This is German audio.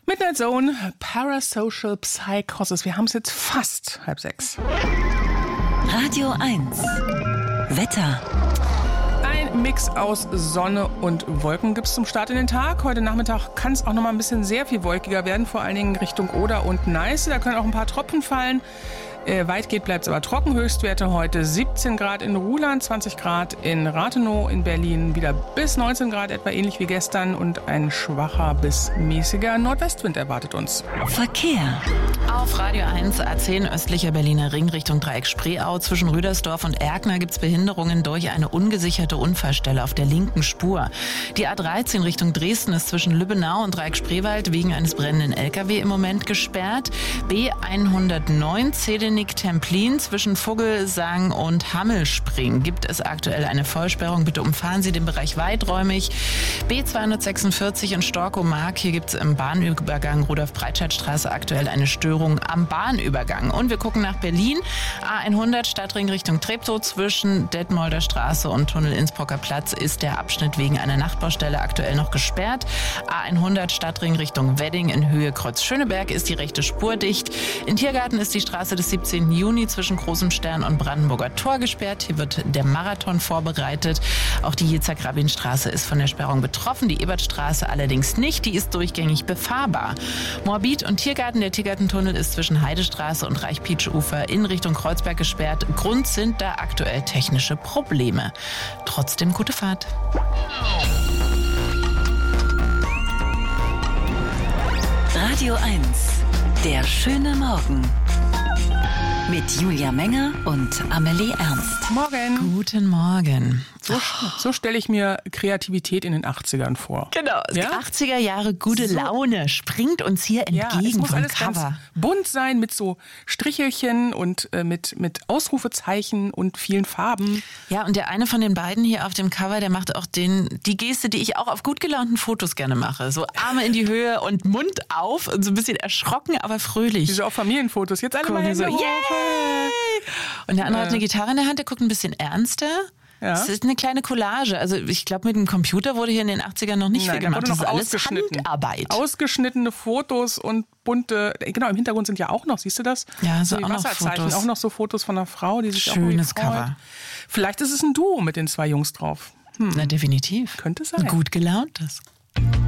Midnight Zone, Parasocial Psychosis. Wir haben es jetzt fast 5:30. Radio 1. Wetter. Ein Mix aus Sonne und Wolken gibt es zum Start in den Tag. Heute Nachmittag kann es auch noch mal ein bisschen sehr viel wolkiger werden, vor allen Dingen Richtung Oder und Neiße. Da können auch ein paar Tropfen fallen. Weitgehend bleibt es aber trocken. Höchstwerte heute 17 Grad in Ruhland, 20 Grad in Rathenow, in Berlin wieder bis 19 Grad, etwa ähnlich wie gestern. Und ein schwacher bis mäßiger Nordwestwind erwartet uns. Verkehr. Auf Radio 1 A10 östlicher Berliner Ring Richtung Dreieck Spreeau. Zwischen Rüdersdorf und Erkner gibt es Behinderungen durch eine ungesicherte Unfallstelle auf der linken Spur. Die A13 Richtung Dresden ist zwischen Lübbenau und Dreieck Spreewald wegen eines brennenden LKW im Moment gesperrt. B109 Zedenick-Templin zwischen Vogelsang und Hammelspring gibt es aktuell eine Vollsperrung. Bitte umfahren Sie den Bereich weiträumig. B246 in Storkow-Mark. Hier gibt es im Bahnübergang Rudolf-Breitscheid-Straße aktuell eine Störung am Bahnübergang. Und wir gucken nach Berlin. A100 Stadtring Richtung Treptow zwischen Detmolder Straße und Tunnel Innsbrucker Platz ist der Abschnitt wegen einer Nachtbaustelle aktuell noch gesperrt. A100 Stadtring Richtung Wedding in Höhe Kreuz Schöneberg ist die rechte Spur dicht. In Tiergarten ist die Straße des 17. Juni zwischen Großem Stern und Brandenburger Tor gesperrt. Hier wird der Marathon vorbereitet. Auch die Jitzak-Rabin-Straße ist von der Sperrung betroffen. Die Ebertstraße allerdings nicht. Die ist durchgängig befahrbar. Moabit und Tiergarten. Der Tiergartentunnel ist zwischen Heidestraße und Reich-Pietsch-Ufer in Richtung Kreuzberg gesperrt. Grund sind da aktuell technische Probleme. Trotzdem gute Fahrt. Radio 1. Der schöne Morgen. Mit Julia Menger und Amelie Ernst. Morgen. Guten Morgen. So stelle ich mir Kreativität in den 80ern vor. Genau, Ja? 80er Jahre gute Laune springt uns hier entgegen es muss vom alles Cover. ganz bunt sein mit so Strichelchen und mit Ausrufezeichen und vielen Farben. Ja, und der eine von den beiden hier auf dem Cover, der macht auch die Geste, die ich auch auf gut gelaunten Fotos gerne mache. So Arme in die Höhe und Mund auf und so ein bisschen erschrocken, aber fröhlich. Diese auch Familienfotos. Jetzt alle mal Hände so, hoch. yay! Und der andere hat eine Gitarre in der Hand, der guckt ein bisschen ernster. Ja. Das ist eine kleine Collage. Also ich glaube, mit dem Computer wurde hier in den 80ern noch nicht viel Nein, da gemacht. wurde Das noch ist alles ausgeschnitten. Handarbeit. Ausgeschnittene Fotos und bunte, genau, im Hintergrund sind ja auch noch, siehst du das? Ja, so die auch noch Wasserzeichen, Fotos. auch noch so Fotos von einer Frau, die sich Schönes auch irgendwie freut. Cover. Vielleicht ist es ein Duo mit den zwei Jungs drauf. Na, definitiv. Könnte sein. Gut gelauntes.